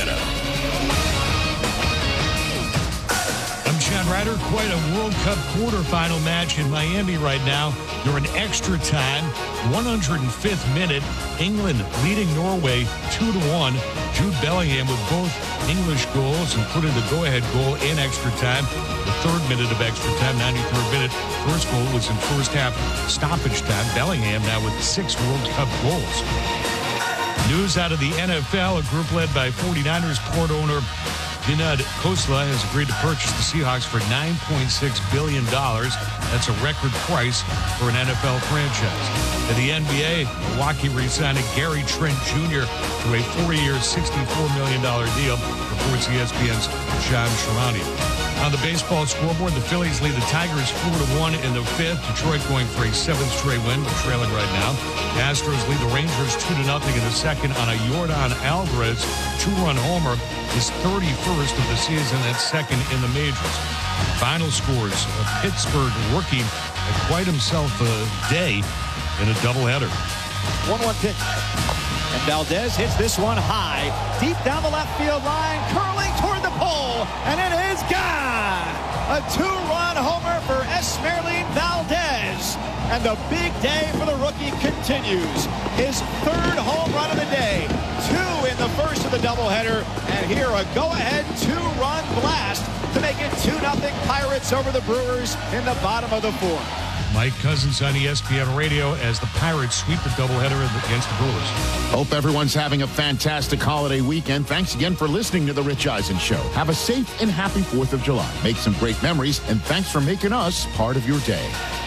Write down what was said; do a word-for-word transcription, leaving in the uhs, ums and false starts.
Ryder. I'm John Ryder. Quite a World Cup quarterfinal match in Miami right now. During extra time, one hundred fifth minute, England leading Norway two to one. Jude Bellingham with both English goals, including the go-ahead goal in extra time. The third minute of extra time, ninety-third minute. First goal was in first half stoppage time. Bellingham now with six World Cup goals. News out of the N F L, a group led by forty-niners port owner Vinod Khosla has agreed to purchase the Seahawks for nine point six billion dollars. That's a record price for an N F L franchise. In the N B A, Milwaukee re-signing Gary Trent Junior to a four-year, sixty-four million dollars deal, reports E S P N's John Sherrani. On the baseball scoreboard, the Phillies lead the Tigers four to one in the fifth. Detroit going for a seventh straight win, but trailing right now. The Astros lead the Rangers two to nothing in the second on a Yordan Alvarez two-run homer. His thirty-first of the season, that's second in the majors. Final scores, a Pittsburgh rookie had quite himself a day in a doubleheader. one one pitch. And Valdez hits this one high, deep down the left field line, curling toward the pole, and it is gone! A two-run homer for Esmeralyn Valdez. And the big day for the rookie continues. His third home run of the day. Two in the first of the doubleheader. And here a go-ahead two-run blast to make it two nothing Pirates over the Brewers in the bottom of the fourth. Mike Cousins on E S P N Radio as the Pirates sweep the doubleheader against the Brewers. Hope everyone's having a fantastic holiday weekend. Thanks again for listening to The Rich Eisen Show. Have a safe and happy fourth of July. Make some great memories, and thanks for making us part of your day.